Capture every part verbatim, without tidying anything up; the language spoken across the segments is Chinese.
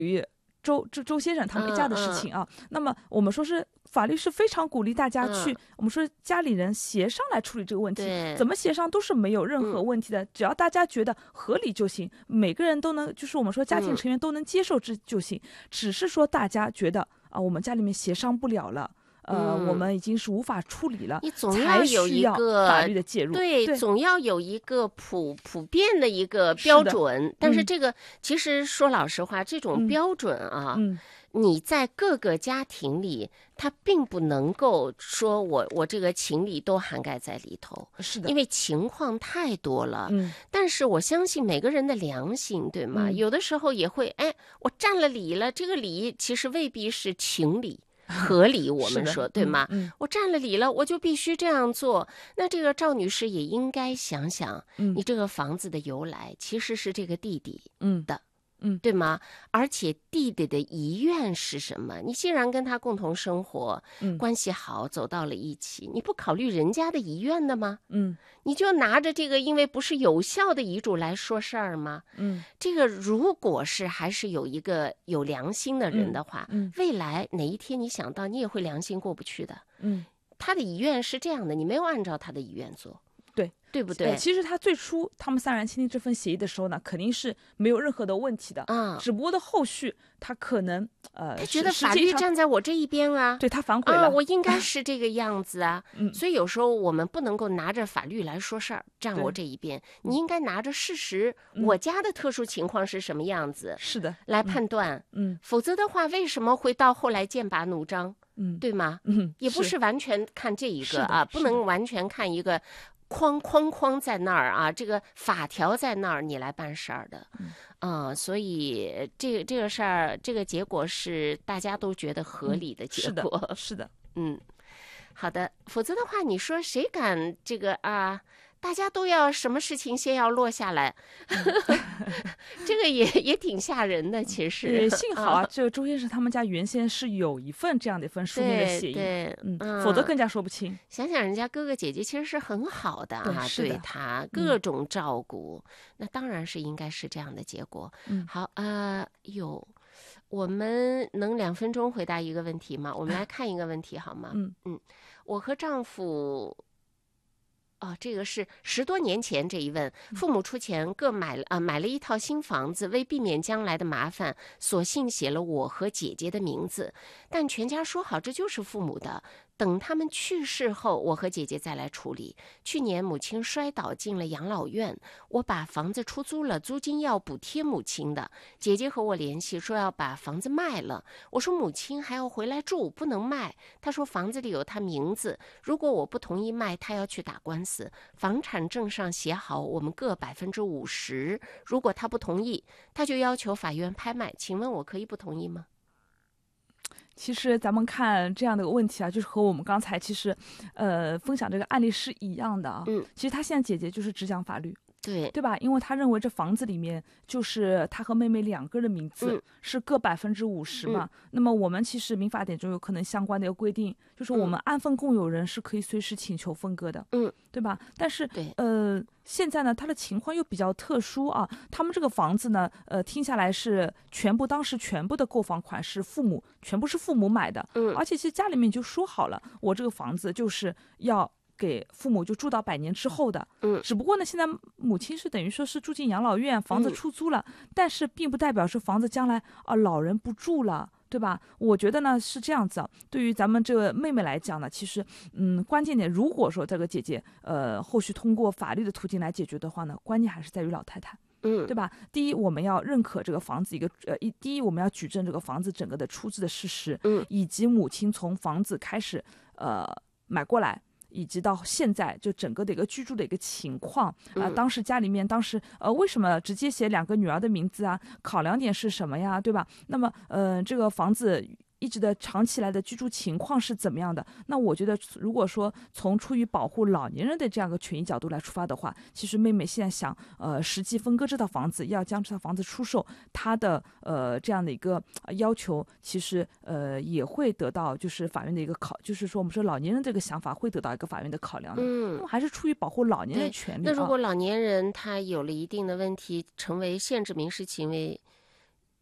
于周周周先生他们一家的事情啊。嗯嗯、那么我们说是法律是非常鼓励大家去，嗯、我们说家里人协商来处理这个问题，怎么协商都是没有任何问题的，嗯、只要大家觉得合理就行，每个人都能，就是我们说家庭成员都能接受这就行，嗯、只是说大家觉得啊，我们家里面协商不了了。呃、嗯，我们已经是无法处理了， 你总要有一个法律的介入， 对， 对总要有一个普普遍的一个标准。 是但是这个、嗯、其实说老实话，这种标准啊， 嗯， 你在各个家庭里，它并不能够说我我这个情理都涵盖在里头， 是的， 因为情况太多了。 嗯， 但是我相信每个人的良心，对吗？ 嗯、 有的时候也会，哎，我占了理了，这个理其实未必是情理。合理，我们说对吗？ 嗯嗯、 我占了理了，我就必须这样做。那这个赵女士也应该想想， 嗯、 你这个房子的由来其实是这个弟弟的， 嗯嗯， 对吗？而且弟弟的遗愿是什么？你既然跟他共同生活， 嗯、 关系好，走到了一起，你不考虑人家的遗愿的吗？ 嗯， 你就拿着这个因为不是有效的遗嘱来说事儿吗？ 嗯， 这个如果是还是有一个有良心的人的话， 嗯嗯、 未来哪一天你想到，你也会良心过不去的。 嗯， 他的遗愿是这样的，你没有按照他的遗愿做。 对， 对不对？ 呃、其实他最初他们三人签订这份协议的时候呢，肯定是没有任何的问题的啊、嗯。只不过的后续他可能呃， 他觉得法律站在我这一边啊， 对他反悔了、 啊，我应该是这个样子啊。 嗯， 所以有时候我们不能够拿着法律来说事儿，站我这一边。你应该拿着事实， 嗯、 我家的特殊情况是什么样子， 是的， 来判断。 嗯， 否则的话，为什么会到后来剑拔弩张？ 嗯， 对吗？ 嗯， 也不是完全看这一个啊， 不能完全看一个。框框框在那儿啊，这个法条在那儿，你来办事儿的， 嗯、 呃，所以这个这个事儿，这个结果是大家都觉得合理的结果。 嗯、是的，是的， 嗯，好的，否则的话，你说谁敢这个啊？大家都要什么事情先要落下来，这个也也挺吓人的。其实， 也幸好啊，这个周先生他们家原先是有一份这样的一份书面的协议， 对， 嗯， 嗯否则更加说不清。 想想人家哥哥姐姐其实是很好的啊， 对, 对他各种照顾，嗯、那当然是应该是这样的结果。 嗯， 好啊，有。我们能两分钟回答一个问题吗？我们来看一个问题好吗？ 嗯嗯，我和丈夫。哦，这个是十多年前这一问，父母出钱各买了啊、呃、买了一套新房子，为避免将来的麻烦，索性写了我和姐姐的名字，但全家说好这就是父母的，等他们去世后，我和姐姐再来处理。去年母亲摔倒进了养老院，我把房子出租了，租金要补贴母亲的。姐姐和我联系说要把房子卖了，我说母亲还要回来住，不能卖。她说房子里有她名字，如果我不同意卖，她要去打官司。房产证上写好我们各百分之五十，如果她不同意，她就要求法院拍卖。请问我可以不同意吗？ 其实咱们看这样的问题啊，就是和我们刚才其实，呃，分享这个案例是一样的啊。 嗯， 其实他现在姐姐就是只讲法律， 对对吧？因为他认为这房子里面就是他和妹妹两个人名字、 嗯、 是各百分之五十嘛、嗯。那么我们其实民法典中有可能相关的一个规定，就是我们按份共有人是可以随时请求分割的， 嗯， 对吧？但是对呃。现在呢，他的情况又比较特殊啊。他们这个房子呢，呃，听下来是全部当时全部的购房款是父母全部是父母买的， 嗯， 而且其实家里面就说好了，我这个房子就是要给父母就住到百年之后的， 嗯， 只不过呢，现在母亲是等于说是住进养老院，房子出租了，嗯、但是并不代表是房子将来啊老人不住了。对吧？我觉得呢是这样子啊。对于咱们这个妹妹来讲呢，其实，嗯，关键点，如果说这个姐姐，呃，后续通过法律的途径来解决的话呢，关键还是在于老太太， 嗯， 对吧？第一，我们要认可这个房子一个，呃，一，第一，我们要举证这个房子整个的出资的事实， 嗯， 以及母亲从房子开始，呃，买过来。以及到现在就整个的一个居住的一个情况啊、呃，当时家里面当时呃为什么直接写两个女儿的名字啊？考量点是什么呀？对吧？那么呃这个房子一直的长期来的居住情况是怎么样的？那我觉得如果说从出于保护老年人的这样一个权益角度来出发的话，其实妹妹现在想呃实际分割这套房子，要将这套房子出售，她的呃这样的一个要求，其实呃也会得到就是法院的一个考，就是说我们说老年人这个想法会得到一个法院的考量的。 嗯， 那么还是出于保护老年人的权利、啊。 那如果老年人他有了一定的问题，成为限制民事行为。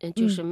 呃就是